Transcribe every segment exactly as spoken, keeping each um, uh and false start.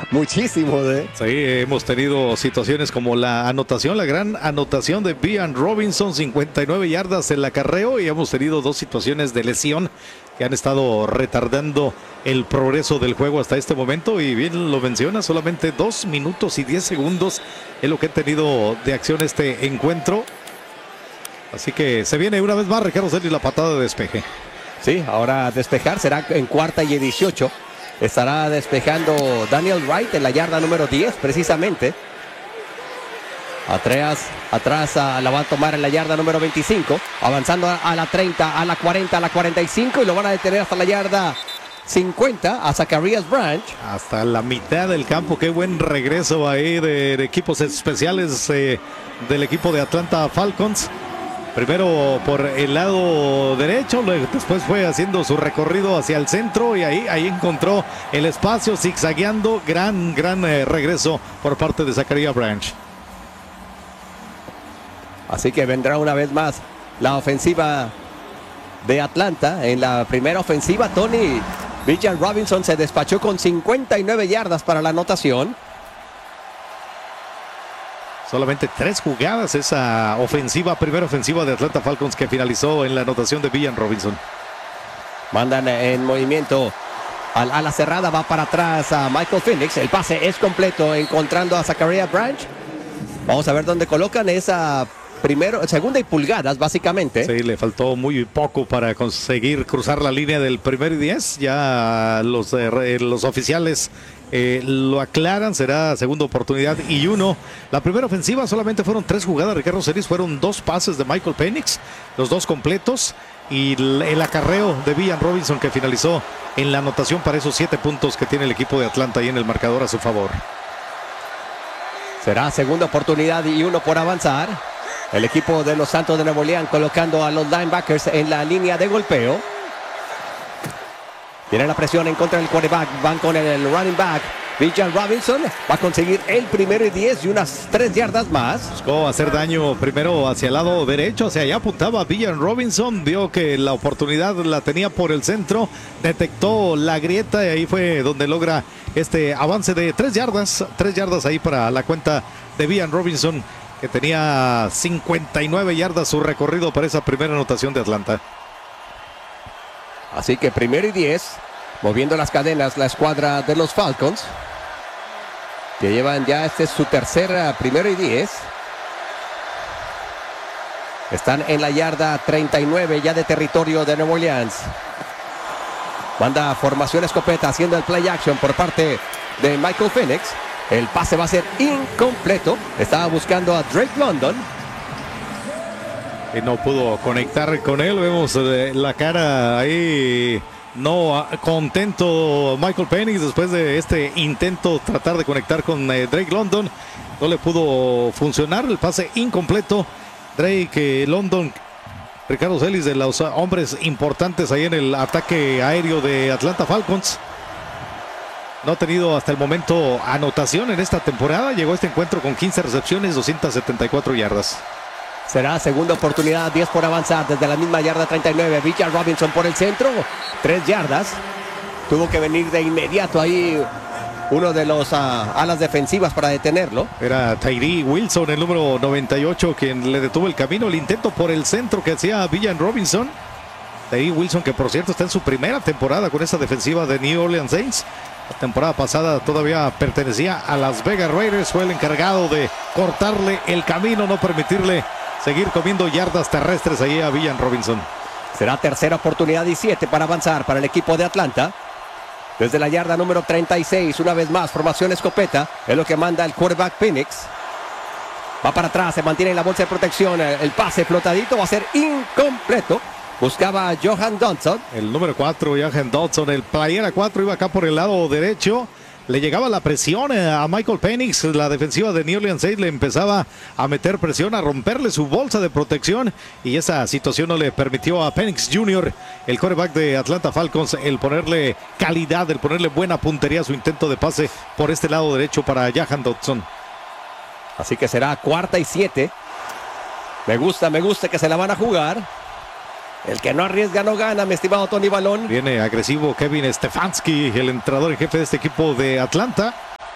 Muchísimo, ¿eh? Sí, hemos tenido situaciones como la anotación, la gran anotación de Bijan Robinson, cincuenta y nueve yardas el acarreo, y hemos tenido dos situaciones de lesión que han estado retardando el progreso del juego hasta este momento. Y bien lo menciona, solamente dos minutos y diez segundos es lo que ha tenido de acción este encuentro. Así que se viene una vez más Ricardo Celis la patada de despeje. Sí, ahora despejar será en cuarta y dieciocho. Estará despejando Daniel Wright en la yarda número diez, precisamente. Atrás, atrás a, la va a tomar en la yarda número veinticinco. Avanzando a, a la treinta, a la cuarenta, a la cuarenta y cinco. Y lo van a detener hasta la yarda cincuenta a Zacharias Branch. Hasta la mitad del campo. Qué buen regreso ahí de, de equipos especiales eh, del equipo de Atlanta Falcons. Primero por el lado derecho, después fue haciendo su recorrido hacia el centro y ahí, ahí encontró el espacio zigzagueando. Gran, gran eh, regreso por parte de Zacharias Branch. Así que vendrá una vez más la ofensiva de Atlanta. En la primera ofensiva, Tony Bijan Robinson se despachó con cincuenta y nueve yardas para la anotación. Solamente tres jugadas esa ofensiva, primera ofensiva de Atlanta Falcons, que finalizó en la anotación de Bijan Robinson. Mandan en movimiento al ala cerrada, va para atrás a Michael Penix. El pase es completo, encontrando a Zacharias Branch. Vamos a ver dónde colocan esa primero, segunda y pulgadas, básicamente. Sí, le faltó muy poco para conseguir cruzar la línea del primer y diez. Ya los, eh, los oficiales eh, lo aclaran, será segunda oportunidad y uno. La primera ofensiva solamente fueron tres jugadas, Ricardo Celis, fueron dos pases de Michael Penix, los dos completos, y el, el acarreo de Bijan Robinson, que finalizó en la anotación para esos siete puntos que tiene el equipo de Atlanta ahí en el marcador a su favor. Será segunda oportunidad y uno por avanzar. El equipo de los Santos de Nuevo León colocando a los linebackers en la línea de golpeo. Viene la presión en contra del quarterback. Van con el running back. Bijan Robinson va a conseguir el primero y diez y unas tres yardas más. Buscó hacer daño primero hacia el lado derecho. Hacia allá apuntaba Bijan Robinson. Vio que la oportunidad la tenía por el centro. Detectó la grieta y ahí fue donde logra este avance de tres yardas. Tres yardas ahí para la cuenta de Bijan Robinson, que tenía cincuenta y nueve yardas su recorrido para esa primera anotación de Atlanta. Así que primero y diez, moviendo las cadenas la escuadra de los Falcons, que llevan ya, este es su tercera primero y diez. Están en la yarda treinta y nueve ya de territorio de Nueva Orleans. Manda formación escopeta haciendo el play action por parte de Michael Penix. El pase va a ser incompleto. Estaba buscando a Drake London. Y no pudo conectar con él. Vemos eh, la cara ahí no contento Michael Penix después de este intento tratar de conectar con eh, Drake London. No le pudo funcionar. El pase incompleto. Drake eh, London, Ricardo Celis, de los hombres importantes ahí en el ataque aéreo de Atlanta Falcons. No ha tenido hasta el momento anotación en esta temporada. Llegó a este encuentro con quince recepciones, doscientas setenta y cuatro yardas. Será segunda oportunidad, diez por avanzar desde la misma yarda treinta y nueve. Bijan Robinson por el centro, tres yardas. Tuvo que venir de inmediato ahí uno de los uh, alas defensivas para detenerlo. Era Tyree Wilson, el número noventa y ocho, quien le detuvo el camino. El intento por el centro que hacía Bijan Robinson. Tyree Wilson, que por cierto está en su primera temporada con esa defensiva de New Orleans Saints. La temporada pasada todavía pertenecía a Las Vegas Raiders. Fue el encargado de cortarle el camino, no permitirle seguir comiendo yardas terrestres ahí a Bijan Robinson. Será tercera oportunidad y siete para avanzar para el equipo de Atlanta. Desde la yarda número treinta y seis, una vez más, formación escopeta. Es lo que manda el quarterback Penix. Va para atrás, se mantiene en la bolsa de protección. El pase flotadito va a ser incompleto. Buscaba a Johan Dodson. El número cuatro, Johan Dodson, el playera cuatro, iba acá por el lado derecho. Le llegaba la presión a Michael Penix. La defensiva de New Orleans Saints le empezaba a meter presión, a romperle su bolsa de protección. Y esa situación no le permitió a Penix junior, el quarterback de Atlanta Falcons, el ponerle calidad, el ponerle buena puntería a su intento de pase por este lado derecho para Johan Dodson. Así que será cuarta y siete. Me gusta, me gusta que se la van a jugar. El que no arriesga no gana, mi estimado Tony Balón. Viene agresivo Kevin Stefanski, el entrenador en jefe de este equipo de Atlanta.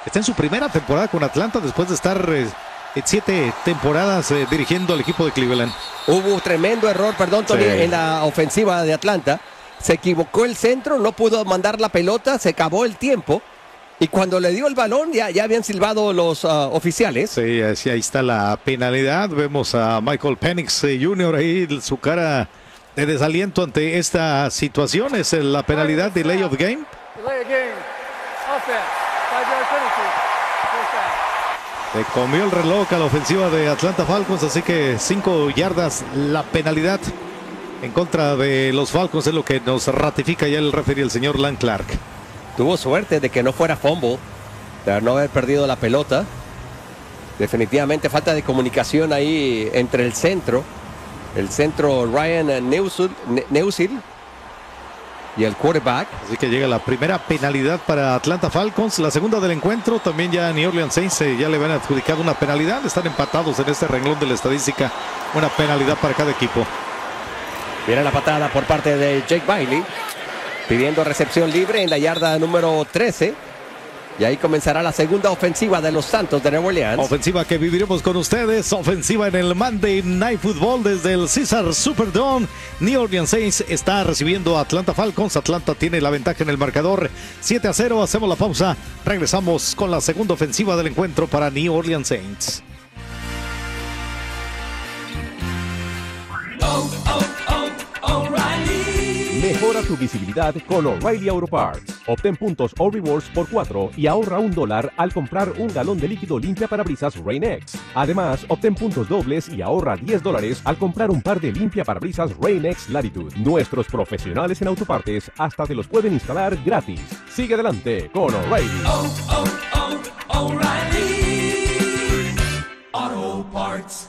está en su primera temporada con Atlanta después de estar eh, siete temporadas eh, dirigiendo al equipo de Cleveland. Hubo tremendo error, perdón, Tony, Sí. en la ofensiva de Atlanta. Se equivocó el centro, no pudo mandar la pelota, se acabó el tiempo. Y cuando le dio el balón, ya, ya habían silbado los uh, oficiales. Sí, así, ahí está la penalidad. Vemos a Michael Penix eh, junior ahí, su cara de desaliento ante esta situación. Es eh, la penalidad de delay of game. Delay of game. Offense. Five-yard penalty. First down. Se comió el reloj a la ofensiva de Atlanta Falcons, así que cinco yardas la penalidad en contra de los Falcons es lo que nos ratifica ya el referee, el señor Lan Clark. Tuvo suerte de que no fuera fumble, de no haber perdido la pelota. Definitivamente falta de comunicación ahí entre el centro, el centro Ryan Neusil, Neusil y el quarterback. Así que llega la primera penalidad para Atlanta Falcons, la segunda del encuentro. También ya New Orleans Saints eh, ya le van adjudicado una penalidad. Están empatados en este renglón de la estadística. Una penalidad para cada equipo. Viene la patada por parte de Jake Bailey, pidiendo recepción libre en la yarda número trece. Y ahí comenzará la segunda ofensiva de los Santos de Nueva Orleans. Ofensiva que viviremos con ustedes. Ofensiva en el Monday Night Football desde el Caesars Superdome. New Orleans Saints está recibiendo a Atlanta Falcons. Atlanta tiene la ventaja en el marcador siete a cero. Hacemos la pausa. Regresamos con la segunda ofensiva del encuentro para New Orleans Saints. Oh, oh, oh, O'Reilly. Mejora tu visibilidad con O'Reilly Auto Parts. Obtén puntos o rewards por cuatro y ahorra un dólar al comprar un galón de líquido limpia parabrisas Rain-X. Además, obtén puntos dobles y ahorra diez dólares al comprar un par de limpia parabrisas Rain-X Latitude. Nuestros profesionales en autopartes hasta te los pueden instalar gratis. Sigue adelante con O'Reilly. Oh, oh, oh, O'Reilly. Auto Parts.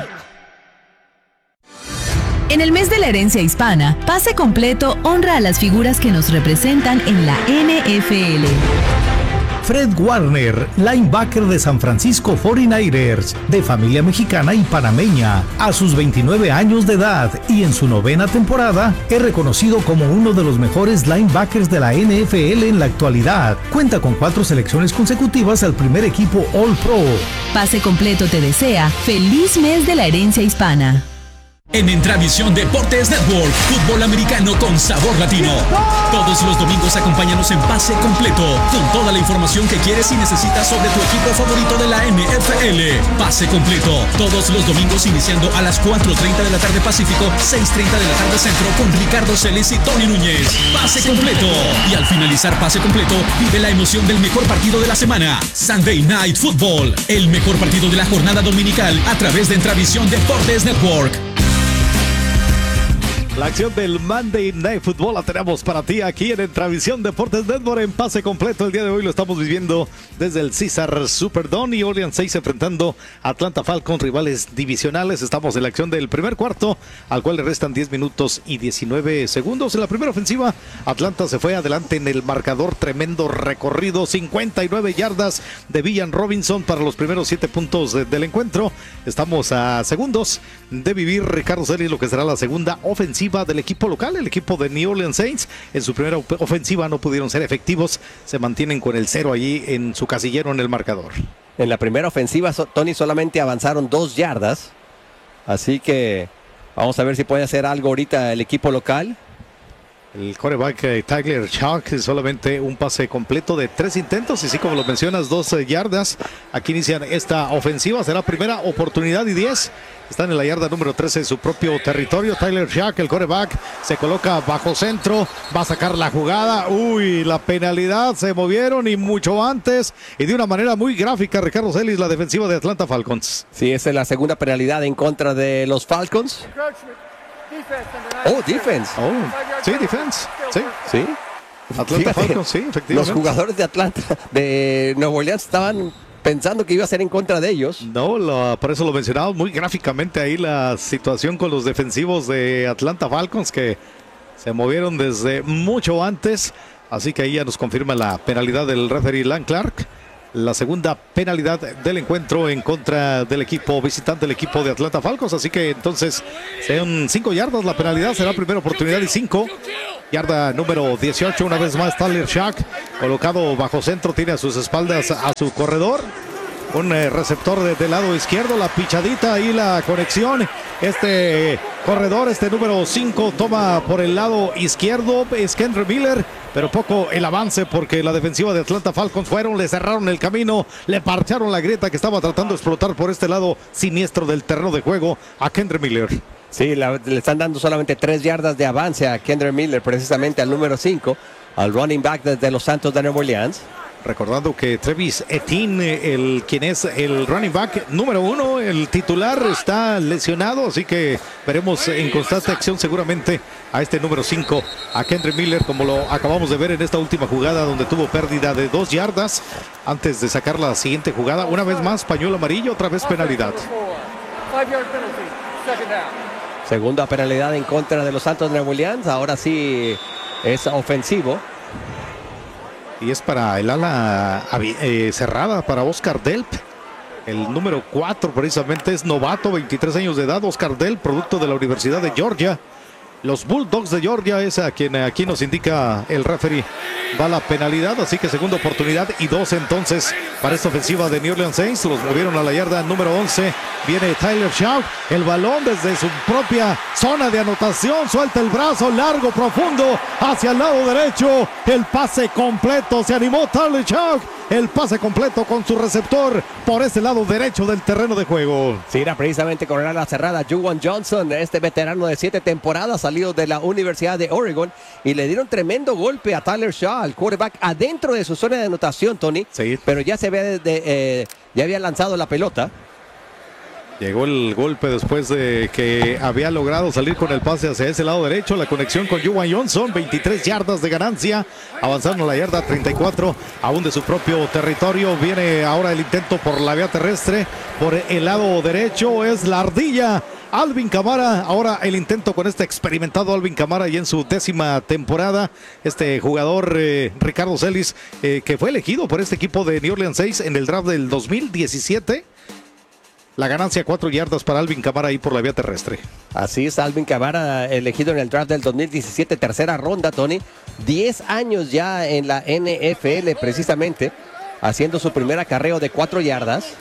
En el mes de la herencia hispana, Pase Completo honra a las figuras que nos representan en la N F L. Fred Warner, linebacker de San Francisco cuarenta y nueve ers, de familia mexicana y panameña, a sus veintinueve años de edad y en su novena temporada, es reconocido como uno de los mejores linebackers de la N F L en la actualidad. Cuenta con cuatro selecciones consecutivas al primer equipo All Pro. Pase Completo te desea feliz mes de la herencia hispana. En Entravisión Deportes Network, fútbol americano con sabor latino. Todos los domingos acompáñanos en Pase Completo, con toda la información que quieres y necesitas sobre tu equipo favorito de la N F L. Pase Completo, todos los domingos iniciando a las cuatro treinta de la tarde Pacífico, seis treinta de la tarde Centro, con Ricardo Celis y Tony Núñez. Pase Completo. Y al finalizar Pase Completo, vive la emoción del mejor partido de la semana. Sunday Night Football, el mejor partido de la jornada dominical a través de Entravisión Deportes Network. La acción del Monday Night Football la tenemos para ti aquí en Entravisión Deportes Network en Pase Completo. El día de hoy lo estamos viviendo desde el Caesars Superdome y Orleans Saints enfrentando a Atlanta Falcons, rivales divisionales. Estamos en la acción del primer cuarto, al cual le restan diez minutos y diecinueve segundos. En la primera ofensiva, Atlanta se fue adelante en el marcador. Tremendo recorrido, cincuenta y nueve yardas de Villan Robinson para los primeros siete puntos de, del encuentro. Estamos a segundos de vivir, Ricardo Celis, lo que será la segunda ofensiva del equipo local, el equipo de New Orleans Saints. En su primera ofensiva no pudieron ser efectivos, se mantienen con el cero allí en su casillero en el marcador. En la primera ofensiva, Tony, solamente avanzaron dos yardas, así que vamos a ver si puede hacer algo ahorita el equipo local. El quarterback eh, Tyler Shough, solamente un pase completo de tres intentos y sí, como lo mencionas, dos eh, yardas. Aquí inician esta ofensiva, será primera oportunidad y diez. Están en la yarda número trece de su propio territorio. Tyler Shough, el quarterback, se coloca bajo centro, va a sacar la jugada. Uy, la penalidad, se movieron y mucho antes y de una manera muy gráfica, Ricardo Celis, la defensiva de Atlanta Falcons. Sí, esa es la segunda penalidad en contra de los Falcons. Oh, defense. Oh, sí, defense. Sí, sí. Atlanta Fíjate, Falcons, sí, efectivamente. Los jugadores de Atlanta, de Nueva Orleans, estaban pensando que iba a ser en contra de ellos. No, lo, por eso lo mencionamos muy gráficamente ahí la situación con los defensivos de Atlanta Falcons que se movieron desde mucho antes. Así que ahí ya nos confirma la penalidad del referee Lan Clark. La segunda penalidad del encuentro en contra del equipo visitante, el equipo de Atlanta Falcons. Así que entonces sean cinco yardas la penalidad, será primera oportunidad y cinco. Yarda número dieciocho, una vez más Tyler Shough, colocado bajo centro, tiene a sus espaldas a su corredor. Un eh, receptor de, del lado izquierdo, la pichadita y la conexión. Este corredor, este número cinco, toma por el lado izquierdo, es Kendre Miller, pero poco el avance porque la defensiva de Atlanta Falcons fueron, le cerraron el camino, le parcharon la grieta que estaba tratando de explotar por este lado siniestro del terreno de juego a Kendre Miller. Sí, la, le están dando solamente tres yardas de avance a Kendre Miller, precisamente al número cinco, al running back desde los Santos de Nueva Orleans. Recordando que Travis Etienne, el quien es el running back número uno, el titular, está lesionado, así que veremos en constante acción seguramente a este número cinco, a Kendre Miller, como lo acabamos de ver en esta última jugada donde tuvo pérdida de dos yardas antes de sacar la siguiente jugada. Una vez más, pañuelo amarillo, otra vez penalidad. Segunda penalidad en contra de los Santos de Nueva Orleans, ahora sí es ofensivo. Y es para el ala eh, cerrada, para Oscar Delp. El número cuatro precisamente es novato, veintitrés años de edad. Oscar Delp, producto de la Universidad de Georgia. Los Bulldogs de Georgia es a quien aquí nos indica el referee. Va la penalidad, así que segunda oportunidad y dos entonces para esta ofensiva de New Orleans Saints. Los movieron a la yarda número once. Viene Tyler Shough, el balón desde su propia zona de anotación. Suelta el brazo largo, profundo, hacia el lado derecho. El pase completo, se animó Tyler Shough. El pase completo con su receptor por ese lado derecho del terreno de juego. Sí, era precisamente con la cerrada Juwan Johnson, este veterano de siete temporadas, salido de la Universidad de Oregon, y le dieron tremendo golpe a Tyler Shough, al quarterback, adentro de su zona de anotación, Tony. Sí. Pero ya se había, de, de, eh, ya había lanzado la pelota. Llegó el golpe después de que había logrado salir con el pase hacia ese lado derecho. La conexión con Juwan Johnson, veintitrés yardas de ganancia, avanzando a la yarda treinta y cuatro, aún de su propio territorio. Viene ahora el intento por la vía terrestre, por el lado derecho es la ardilla. Alvin Kamara, ahora el intento con este experimentado Alvin Kamara y en su décima temporada. Este jugador eh, Ricardo Celis, eh, que fue elegido por este equipo de New Orleans Saints en el draft del dos mil diecisiete. La ganancia, cuatro yardas para Alvin Kamara ahí por la vía terrestre. Así es, Alvin Kamara, elegido en el draft del dos mil diecisiete, tercera ronda, Tony. diez años ya en la N F L, precisamente, haciendo su primer acarreo de cuatro yardas.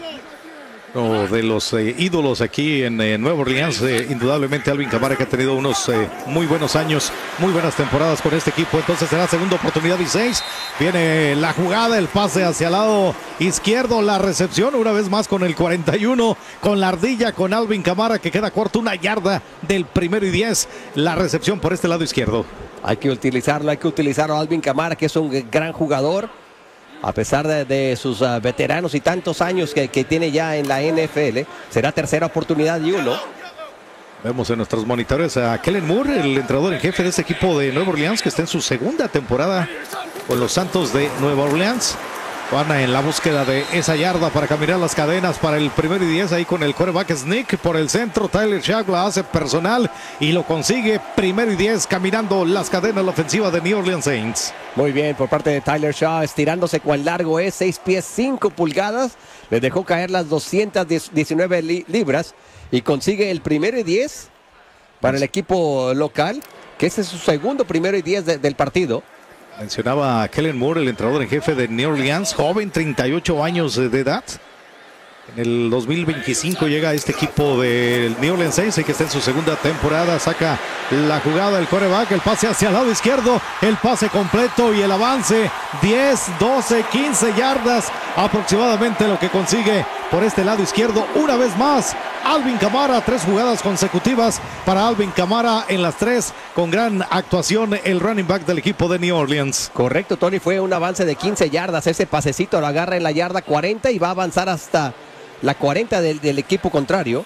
Uno de los eh, ídolos aquí en eh, Nueva Orleans, eh, indudablemente Alvin Kamara, que ha tenido unos eh, muy buenos años, muy buenas temporadas con este equipo. Entonces será segunda oportunidad y seis. Viene la jugada, el pase hacia el lado izquierdo, la recepción una vez más con el cuarenta y uno, con la ardilla, con Alvin Kamara, que queda corto, una yarda del primero y diez. La recepción por este lado izquierdo. Hay que utilizarlo, hay que utilizarlo a Alvin Kamara, que es un gran jugador. A pesar de, de sus uh, veteranos y tantos años que, que tiene ya en la N F L, será tercera oportunidad y uno. Vemos en nuestros monitores a Kellen Moore, el entrenador en jefe de este equipo de Nueva Orleans, que está en su segunda temporada con los Santos de Nueva Orleans. Van en la búsqueda de esa yarda para caminar las cadenas para el primero y diez, ahí con el quarterback sneak por el centro. Tyler Shough la hace personal y lo consigue. Primero y diez, caminando las cadenas la ofensiva de New Orleans Saints. Muy bien, por parte de Tyler Shough, estirándose cuán largo es, seis pies cinco pulgadas. Le dejó caer las doscientas diecinueve li libras y consigue el primero y diez para el equipo local, que ese es su segundo primero y diez de, del partido. Mencionaba a Kellen Moore, el entrenador en jefe de New Orleans, joven, treinta y ocho años de edad. En el dos mil veinticinco llega a este equipo del New Orleans Saints, que está en su segunda temporada. Saca la jugada del quarterback, el pase hacia el lado izquierdo, el pase completo y el avance. diez, doce, quince yardas aproximadamente lo que consigue por este lado izquierdo. Una vez más, Alvin Kamara, tres jugadas consecutivas para Alvin Kamara, en las tres con gran actuación el running back del equipo de New Orleans. Correcto, Tony, fue un avance de quince yardas. Ese pasecito lo agarra en la yarda cuarenta y va a avanzar hasta la cuarenta del, del equipo contrario.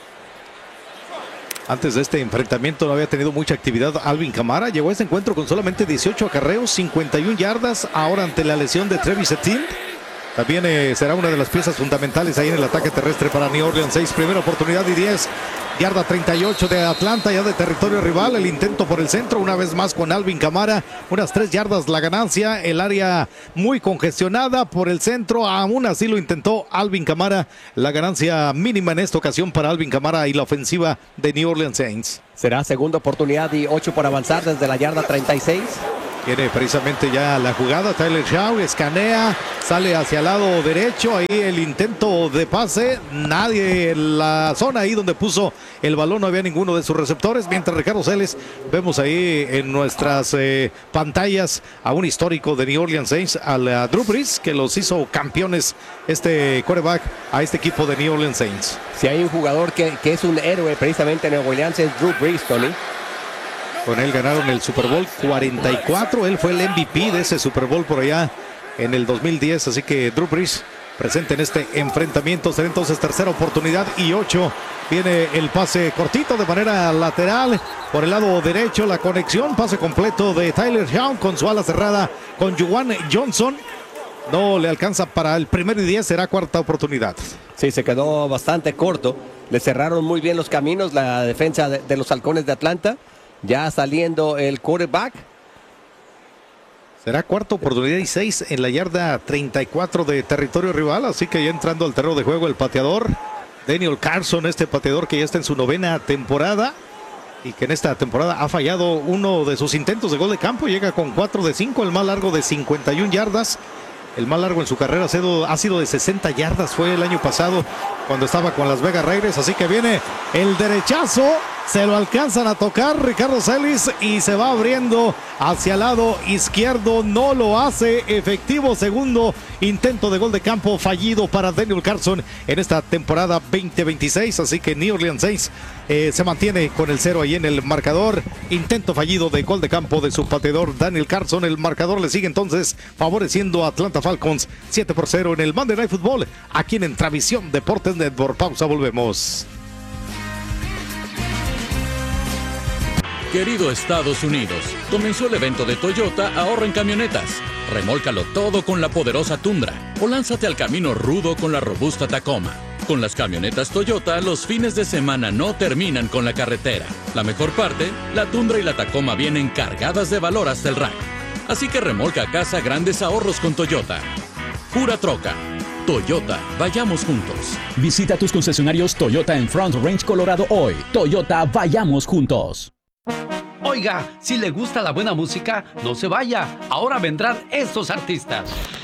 Antes de este enfrentamiento no había tenido mucha actividad Alvin Kamara. Llegó a este encuentro con solamente dieciocho acarreos, cincuenta y una yardas. Ahora ante la lesión de Travis Etienne, También eh, será una de las piezas fundamentales ahí en el ataque terrestre para New Orleans Saints. Primera oportunidad y diez. Yarda treinta y ocho de Atlanta, ya de territorio rival. El intento por el centro, una vez más con Alvin Kamara. Unas tres yardas la ganancia. El área muy congestionada por el centro. Aún así lo intentó Alvin Kamara. La ganancia mínima en esta ocasión para Alvin Kamara y la ofensiva de New Orleans Saints. Será segunda oportunidad y ocho por avanzar desde la yarda treinta y seis. Tiene precisamente ya la jugada. Tyler Shaw escanea, sale hacia el lado derecho. Ahí el intento de pase. Nadie en la zona ahí donde puso el balón. No había ninguno de sus receptores. Mientras Ricardo Celes, vemos ahí en nuestras eh, pantallas a un histórico de New Orleans Saints, al uh, Drew Brees, que los hizo campeones este quarterback a este equipo de New Orleans Saints. Si hay un jugador que, que es un héroe precisamente en Nueva Orleans es Drew Brees, Tony. Con él ganaron el Super Bowl cuarenta y cuatro. Él fue el M V P de ese Super Bowl por allá en el dos mil diez. Así que Drew Brees presente en este enfrentamiento. Será entonces tercera oportunidad y ocho. Viene el pase cortito de manera lateral. Por el lado derecho la conexión. Pase completo de Tyler Young con su ala cerrada con Juwan Johnson. No le alcanza para el primero y diez. Será cuarta oportunidad. Sí, se quedó bastante corto. Le cerraron muy bien los caminos la defensa de, de los Halcones de Atlanta. Ya saliendo el quarterback. Será cuarta oportunidad y seis en la yarda treinta y cuatro de territorio rival. Así que ya entrando al terreno de juego el pateador Daniel Carlson, este pateador que ya está en su novena temporada y que en esta temporada ha fallado uno de sus intentos de gol de campo. Llega con cuatro de cinco, el más largo de cincuenta y una yardas. El más largo en su carrera ha sido, ha sido de sesenta yardas. Fue el año pasado cuando estaba con Las Vegas Raiders. Así que viene el derechazo. Se lo alcanzan a tocar Ricardo Celis y se va abriendo hacia el lado izquierdo. No lo hace efectivo. Segundo intento de gol de campo fallido para Daniel Carlson en esta temporada veinte veintiséis. Así que New Orleans Saints eh, se mantiene con el cero ahí en el marcador. Intento fallido de gol de campo de su pateador Daniel Carlson. El marcador le sigue entonces favoreciendo a Atlanta Falcons siete por cero en el Monday Night Football. Aquí en Entravisión Deportes Network. Pausa, volvemos. Querido Estados Unidos, comenzó el evento de Toyota Ahorra en Camionetas. Remólcalo todo con la poderosa Tundra o lánzate al camino rudo con la robusta Tacoma. Con las camionetas Toyota, los fines de semana no terminan con la carretera. La mejor parte, la Tundra y la Tacoma vienen cargadas de valor hasta el rack. Así que remolca a casa grandes ahorros con Toyota. Pura troca. Toyota, vayamos juntos. Visita tus concesionarios Toyota en Front Range, Colorado hoy. Toyota, vayamos juntos. Oiga, si le gusta la buena música, no se vaya. Ahora vendrán estos artistas.